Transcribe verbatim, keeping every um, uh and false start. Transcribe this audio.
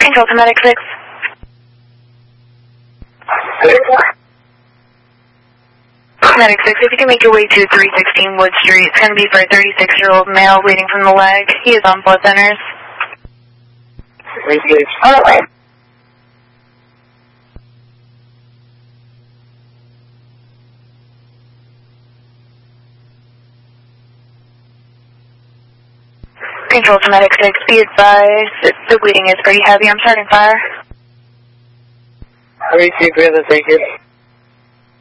Control to Medic six. Medic six, if you can make your way to three sixteen Wood Street, it's going to be for a thirty-six-year-old male bleeding from the leg. He is on blood thinners. three six. On the way. Control to Medic six, be advised that the bleeding is pretty heavy. I'm starting fire. three two, thank you.